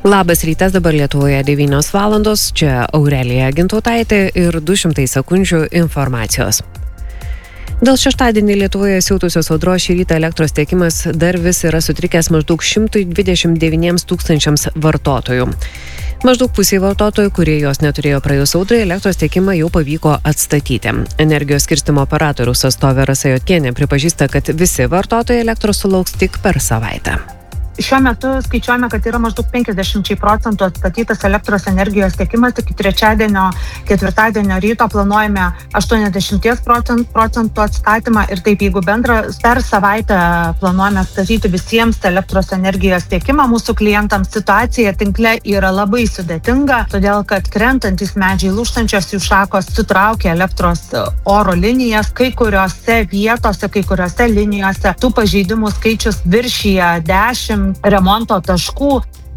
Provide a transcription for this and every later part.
Labas rytas, dabar Lietuvoje 9 valandos, čia Aurelija Gintautaitė ir 200 sekundžių informacijos. Dėl šeštadienį Lietuvoje siautusios audros šį rytą elektros tiekimas dar vis yra sutrikęs maždaug 129 tūkstančiams vartotojų. Maždaug pusiai vartotojų, kurie jos neturėjo praėjus audrai, elektros tiekimą jau pavyko atstatyti. Energijos skirstymo operatoriaus atstovė Rasa Jotkienė pripažįsta, kad visi vartotojai elektros sulauks tik per savaitę. Šiuo metu skaičiuojame, kad yra maždaug 50% atstatytas elektros energijos tiekimas, iki trečiadienio, ketvirtadienio ryto planuojame 80% atstatymą ir taip, jeigu per savaitę planuojame atstatyti visiems elektros energijos tiekimą mūsų klientams, situacija tinkle yra labai sudėtinga, todėl kad krentantis medžiai, lūžtančios jų šakos sutraukia elektros oro linijas, kai kuriuose vietose, kai kuriuose linijose tų pažeidimų skaičius viršija 10 remonto taškų.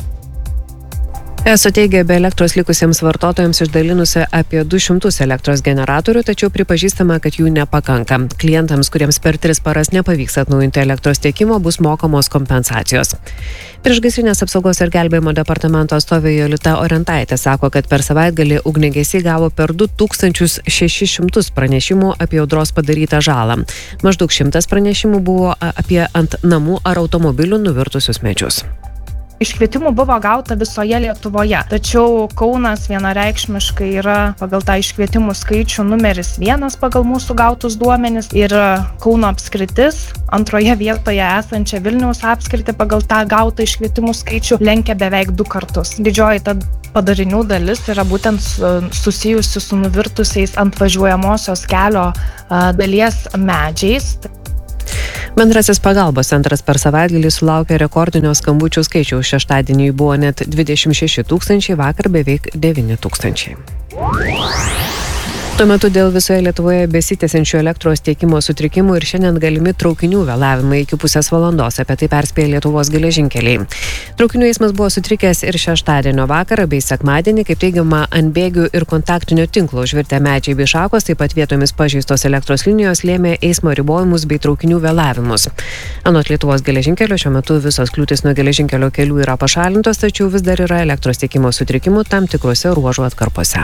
ESO teigia, be elektros likusiems vartotojams išdalinusi apie 200 elektros generatorių, tačiau pripažįstama, kad jų nepakanka. Klientams, kuriems per 3 paras nepavyks atnaujinti elektros tiekimo, bus mokamos kompensacijos. Priešgaisrinės apsaugos ir gelbėjimo departamento atstovė Jolita Orentaitė sako, kad per savaitgalį ugniagesiai gavo per 2600 pranešimų apie audros padarytą žalą. Maždaug 100 pranešimų buvo apie ant namų ar automobilių nuvirtusius medžius. Iškvietimų buvo gauta visoje Lietuvoje, tačiau Kaunas vienareikšmiškai yra pagal tą iškvietimų skaičių numeris 1 pagal mūsų gautus duomenis ir Kauno apskritis antroje vietoje esančią Vilniaus apskritį pagal tą gautą iškvietimų skaičių lenkia beveik 2 kartus. Didžioji ta padarinių dalis yra būtent susijusi su nuvirtusiais ant važiuojamosios kelio dalies medžiais. Bendrasis pagalbos centras per savaitgalį sulaukė rekordinio skambučių skaičiaus. Šeštadienį buvo net 26 000, vakar beveik 9 000. Tuo metu dėl visoje Lietuvoje besitęsiančių elektros tiekimo sutrikimų ir šiandien galimi traukinių vėlavimai iki pusės valandos, apie tai perspėja Lietuvos geležinkeliai. Traukinių eismas buvo sutrikęs ir šeštadienio vakarą bei sekmadienį, kaip teigiama, ant bėgių ir kontaktinio tinklo užvirtę medžiai bei šakos, taip pat vietomis pažeistos elektros linijos lėmė eismo ribojimus bei traukinių vėlavimus. Anot Lietuvos geležinkelio šiuo metu visos kliūtys nuo geležinkelio kelių yra pašalintos, tačiau vis dar yra elektros tiekimo sutrikimų tam tikrose ruožų atkarpose.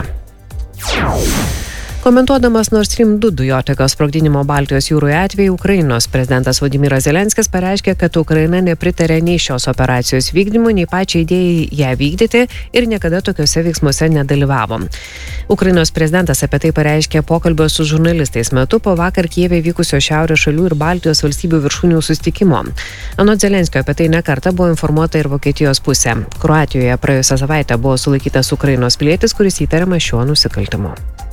Komentuodamas Nord Stream 2 dujotiekio sprogdinimo Baltijos jūroje atveju, Ukrainos prezidentas Volodymyras Zelenskis pareiškė, kad Ukraina nepritarė nei šios operacijos vykdymui, nei pačiai idėjai ją vykdyti ir niekada tokiuose veiksmuose nedalyvavo. Ukrainos prezidentas apie tai pareiškė pokalbio su žurnalistais metu po vakar Kijeve vykusio šiaurės šalių ir Baltijos valstybių viršūnių susitikimo. Anot Zelenskio apie tai nekartą buvo informuota ir Vokietijos pusė. Kroatijoje praėjusią savaitę buvo sulaikytas Ukrainos pilietis, kuris įtariamas šiuo nusikaltimu.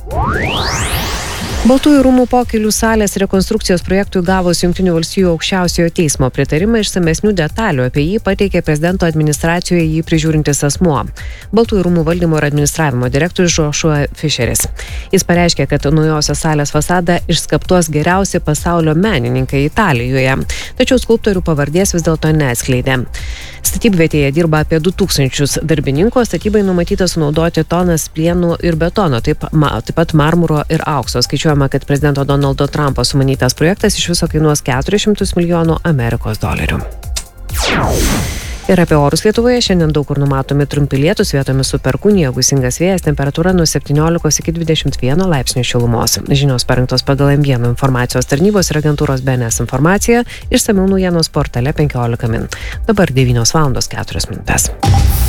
Baltųjų rūmų pokylių salės rekonstrukcijos projektui gavus Jungtinių valstijų aukščiausiojo teismo pritarimą, išsamesnių detalių apie jį pateikė prezidento administracijoje jį prižiūrintis asmuo. Baltųjų rūmų valdymo ir administravimo direktorius Joshua Fischeris. Jis pareiškė, kad naujosios salės fasadą išskaptuos geriausi pasaulio menininkai Italijoje, tačiau skulptorių pavardės vis dėlto neatskleidė. Statybvietėje dirba apie 2000 darbininkų, statybai numatyta sunaudoti tonas plienų ir betono, taip pat marmuro ir aukso. Skaičiuojama, kad prezidento Donaldo Trumpo sumanytas projektas iš viso kainuos $400 milijonų Amerikos dolerių. Ir apie orus Lietuvoje šiandien daug kur numatomi trumpi lietūs, vietomis su perkūnija, gūsingas vėjas, temperatūra nuo 17 iki 21 laipsnių šilumos. Žinios parengtos pagal M1 informacijos tarnybos ir agentūros BNS informaciją, išsamiau naujienos portale 15 min. Dabar 9 valandos 4 minutės.